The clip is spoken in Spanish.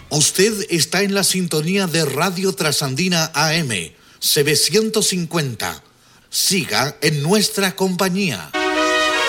Usted está en la sintonía de Radio Trasandina AM, CB150. Siga en nuestra compañía.